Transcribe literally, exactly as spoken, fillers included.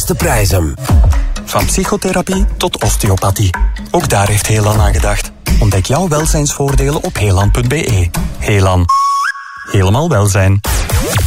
beste prijzen. Van psychotherapie tot osteopathie. Ook daar heeft Helan aan gedacht. Ontdek jouw welzijnsvoordelen op helan punt be. Helan. Helemaal welzijn.